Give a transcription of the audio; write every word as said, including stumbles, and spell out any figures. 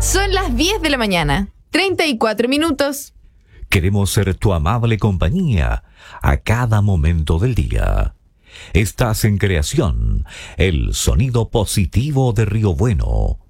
Son las diez de la mañana, treinta y cuatro minutos. Queremos ser tu amable compañía a cada momento del día. Estás en Creación, el sonido positivo de Río Bueno.